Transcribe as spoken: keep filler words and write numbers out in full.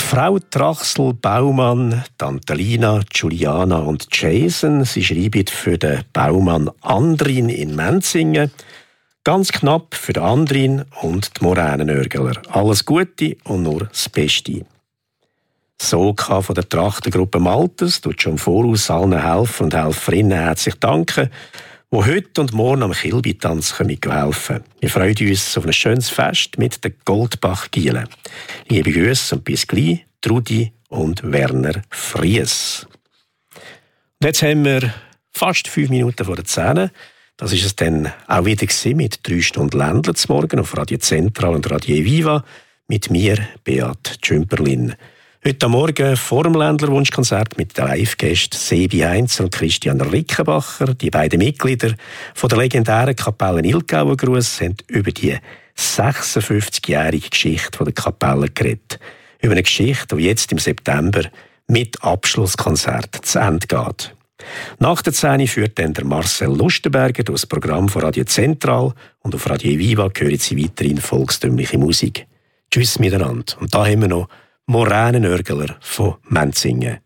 Frau Trachsel Baumann, Tante Lina, Juliana und Jason, sie schreiben für den Baumann Andrin in Menzingen, ganz knapp für den Andrin und die Moränenörgler. Alles Gute und nur das Beste. Soka von der Trachtengruppe Maltes tut schon im Voraus allen Helfer und Helferinnen herzlich danken, die heute und morgen am Kilby-Tanz helfen. Wir freuen uns auf ein schönes Fest mit den Goldbach-Gielen. Liebe Grüße und bis gleich, Trudi und Werner Fries. Und jetzt haben wir fast fünf Minuten vor der Zehn. Das ist es dann auch wieder mit drei Stunden Ländler zum Morgen auf Radio Zentral und Radio Viva mit mir, Beat Tschümperlin. Heute Morgen vor dem Ländlerwunschkonzert mit den Live-Gästen Sebi Heinz und Christian Rickenbacher. Die beiden Mitglieder von der legendären Kapelle Ilgauer Gruss haben über die sechsundfünfzigjährige Geschichte der Kapelle geredet. Über eine Geschichte, die jetzt im September mit Abschlusskonzert zu Ende geht. Nach der Szene führt dann der Marcel Lustenberger durch das Programm von Radio Zentral und auf Radio Viva hören Sie weiterhin volkstümliche Musik. Tschüss miteinander. Und da haben wir noch Moränenörgler von Menzingen.